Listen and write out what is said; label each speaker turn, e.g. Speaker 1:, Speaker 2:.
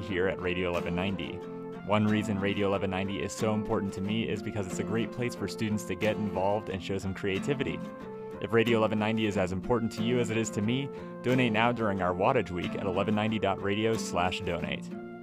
Speaker 1: here at Radio 1190. One reason Radio 1190 is so important to me is because it's a great place for students to get involved and show some creativity. If Radio 1190 is as important to you as it is to me, donate now during our Wattage Week at 1190.radio/donate.